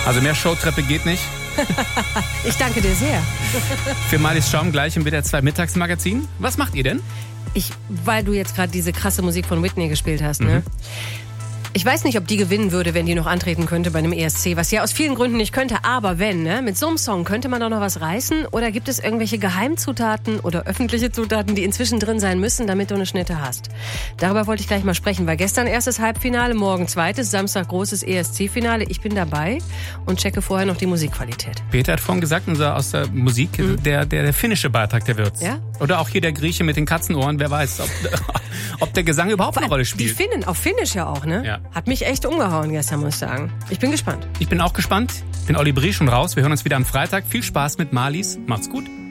Also mehr Showtreppe geht nicht. Ich danke dir sehr. Für Marlies Schaum gleich im WDR 2 Mittagsmagazin. Was macht ihr denn? Weil du jetzt gerade diese krasse Musik von Whitney gespielt hast, ne? Ich weiß nicht, ob die gewinnen würde, wenn die noch antreten könnte bei einem ESC, was ja aus vielen Gründen nicht könnte, aber wenn, ne? Mit so einem Song könnte man doch noch was reißen, oder gibt es irgendwelche Geheimzutaten oder öffentliche Zutaten, die inzwischen drin sein müssen, damit du eine Schnitte hast? Darüber wollte ich gleich mal sprechen, weil gestern erstes Halbfinale, morgen zweites, Samstag großes ESC-Finale. Ich bin dabei und checke vorher noch die Musikqualität. Peter hat vorhin gesagt, unser aus der Musik, der finnische Beitrag, der wird's. Ja? Oder auch hier der Grieche mit den Katzenohren, wer weiß, ob der Gesang überhaupt eine Rolle spielt. Die Finnen, auf Finnisch ja auch, ne? Ja. Hat mich echt umgehauen gestern, muss ich sagen. Ich bin gespannt. Ich bin auch gespannt. Ich bin Olli Bree schon raus. Wir hören uns wieder am Freitag. Viel Spaß mit Marlies. Macht's gut.